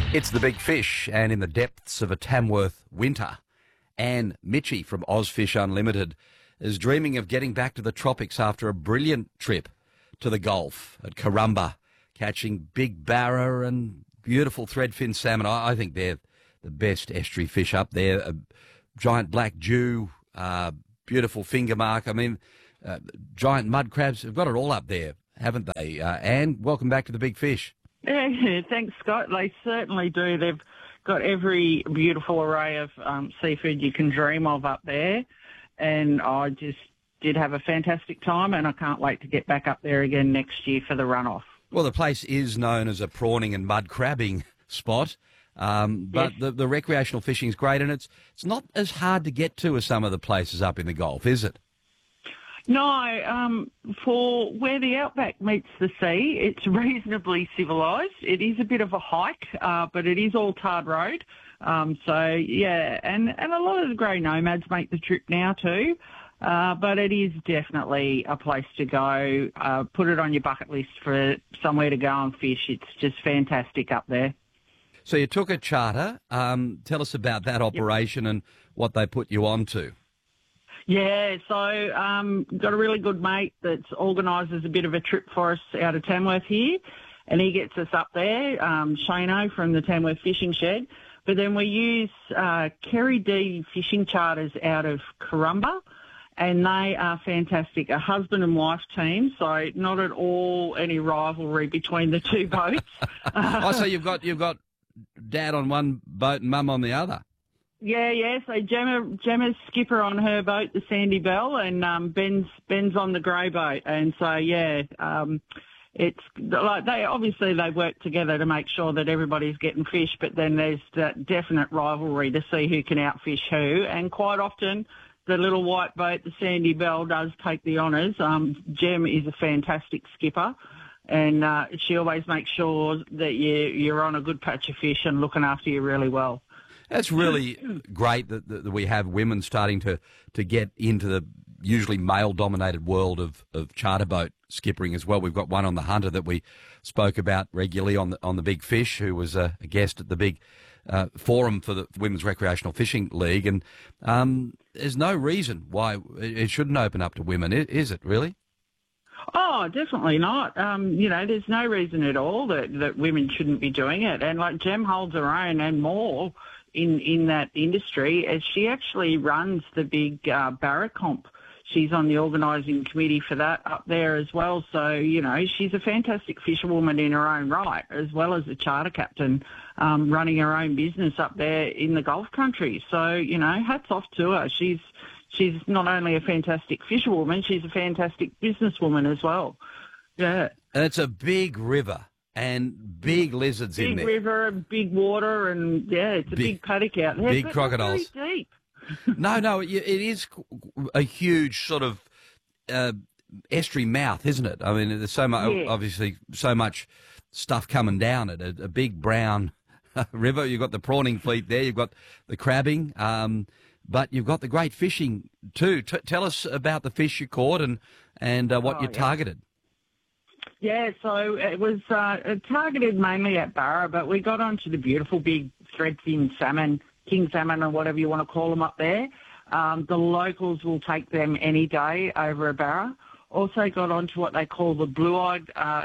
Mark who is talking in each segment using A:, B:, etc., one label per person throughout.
A: It's the big fish, and in the depths of a Tamworth winter, Anne Mitchie from Ozfish Unlimited is dreaming of getting back to the tropics after a brilliant trip to the Gulf at Karumba, catching big barra and beautiful threadfin salmon. I think they're the best estuary fish up there. A giant black Jew, beautiful finger mark. I mean, giant mud crabs. They've got it all up there, haven't they? Anne, welcome back to the big fish.
B: Yeah, thanks, Scott. They certainly do. They've got every beautiful array of seafood you can dream of up there. And I just did have a fantastic time, and I can't wait to get back up there again next year for the runoff.
A: Well, the place is known as a prawning and mud crabbing spot, but
B: Yes.
A: the recreational fishing is great, and it's not as hard to get to as some of the places up in the Gulf, is it?
B: No, for where the outback meets the sea, it's reasonably civilised. It is a bit of a hike, but it is all tarred road. So, yeah, and a lot of the grey nomads make the trip now too. But it is definitely a place to go. Put it on your bucket list for somewhere to go and fish. It's just fantastic up there.
A: So you took a charter. Tell us about that operation and what they put you on to.
B: Yeah, so got a really good mate that organises a bit of a trip for us out of Tamworth here, and he gets us up there, Shano from the Tamworth Fishing Shed. But then we use Kerry D fishing charters out of Karumba, and they are fantastic. A husband and wife team, so not at all any rivalry between the two boats.
A: So you've got dad on one boat and mum on the other.
B: Yeah. So Gemma's skipper on her boat, the Sandy Bell, and Ben's on the grey boat. And so it's like they work together to make sure that everybody's getting fish. But then there's that definite rivalry to see who can outfish who. And quite often, the little white boat, the Sandy Bell, does take the honours. Gem is a fantastic skipper. And she always makes sure that you're on a good patch of fish and looking after you really well.
A: That's really great that we have women starting to get into the usually male-dominated world of charter boat skippering as well. We've got one on the Hunter that we spoke about regularly on the Big Fish, who was a guest at the big forum for the Women's Recreational Fishing League. And there's no reason why it shouldn't open up to women, is it really?
B: Oh, definitely not. There's no reason at all that women shouldn't be doing it. And like Gem holds her own and more in that industry, as she actually runs the big Barra Comp. She's on the organising committee for that up there as well. So, she's a fantastic fisherwoman in her own right, as well as a charter captain running her own business up there in the Gulf country. So, hats off to her. She's not only a fantastic fisherwoman, she's a fantastic businesswoman as well. Yeah.
A: And it's a big river and big lizards in there.
B: Big river, big water, and, it's a big paddock out there.
A: Big
B: but
A: crocodiles.
B: Very deep.
A: No, it is a huge sort of estuary mouth, isn't it? I mean, there's so much, obviously, so much stuff coming down it. A big brown river. You've got the prawning fleet there. You've got the crabbing. But you've got the great fishing too. Tell us about the fish you caught and what you targeted.
B: Yeah, so it was targeted mainly at Barra, but we got onto the beautiful big threadfin salmon, king salmon or whatever you want to call them up there. The locals will take them any day over a Barra. Also got onto what they call the blue-eyed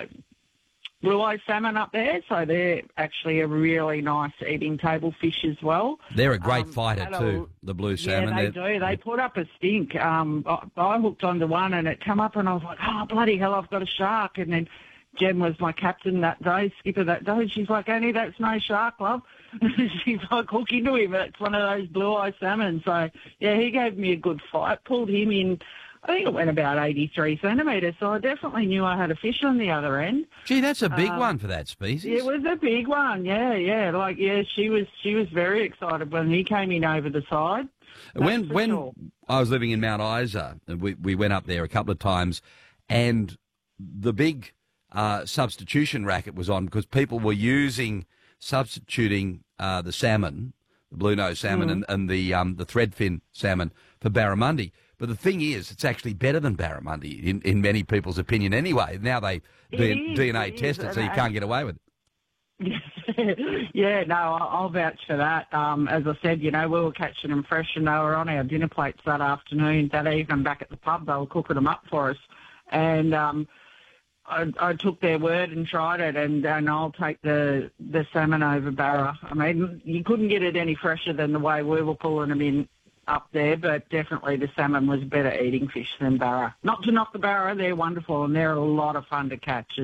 B: salmon up there, so they're actually a really nice eating table fish as well.
A: They're a great fighter too, the blue salmon.
B: Yeah, they do. They put up a stink. I hooked onto one and it come up and I was like, oh, bloody hell, I've got a shark. And then Jem was my captain that day, skipper that day, and she's like, Annie, that's no shark, love. She's like, hook into him. It's one of those blue-eyed salmon. So, yeah, he gave me a good fight, pulled him in. I think it went about 83 centimetres, so I definitely knew I had a fish on the other end.
A: Gee, that's a big one for that species.
B: It was a big one, yeah. She was very excited when he came in over the side.
A: When I was living in Mount Isa, we went up there a couple of times, and the big substitution racket was on because people were substituting the salmon, the blue nose salmon, and the threadfin salmon for barramundi. But the thing is, it's actually better than barramundi in many people's opinion anyway. Now they DNA test it, so you can't get away with it.
B: Yeah, no, I'll vouch for that. As I said, we were catching them fresh and they were on our dinner plates that evening back at the pub. They were cooking them up for us. And I took their word and tried it, and I'll take the salmon over Barra. I mean, you couldn't get it any fresher than the way we were pulling them in up there, but definitely the salmon was better eating fish than Barra. Not to knock the Barra, they're wonderful and they're a lot of fun to catch